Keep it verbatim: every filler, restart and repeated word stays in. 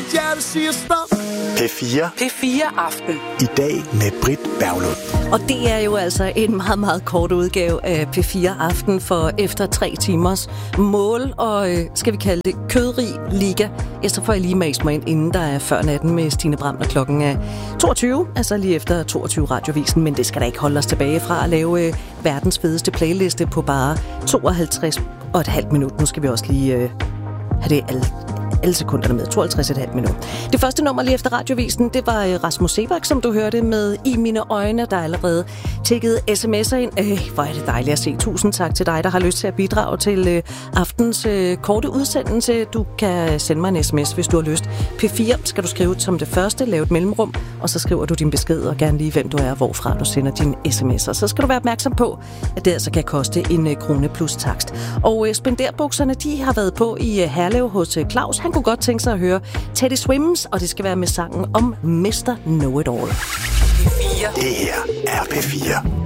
mit hjerte siger stop. P fire. P fire Aften. I dag med Britt Berglund. Og det er jo altså en meget, meget kort udgave af P fire Aften, for efter tre timers mål og, øh, skal vi kalde det, kødrig liga. Ja, så får jeg lige mast mig ind, inden der er før natten med Stine Brammer. Klokken er toogtyve, altså lige efter toogtyve Radiovisen, men det skal da ikke holde os tilbage fra at lave øh, verdens fedeste playliste på bare tooghalvtreds og et halvt minut. Nu skal vi også lige øh, have det alle, alle sekunderne med. tooghalvtreds og et halvt minut. Det første nummer lige efter Radiovisen, det var øh, Rasmus Seebach, som du hørte med I mine øjne, der allerede tækkede sms'er ind. Øh, hvor er det dejligt at se. Tusind tak til dig, der har lyst til at bidrage til øh, aftens øh, korte udsendelse. Du kan sende mig en sms, hvis du har lyst. P fire skal du skrive som det første, lave et mellemrum, og så skriver du din besked, og gerne lige, hvem du er, hvorfra du sender dine sms'er. Så skal du være opmærksom på, at det altså kan koste en øh, krone plus takst. Og øh, spenderbukserne, de har været på i øh, Herlev hos øh, Claus. Han kunne godt tænke sig at høre Teddy Swims, og det skal være med sangen om mister Know It All. Det her er P fire.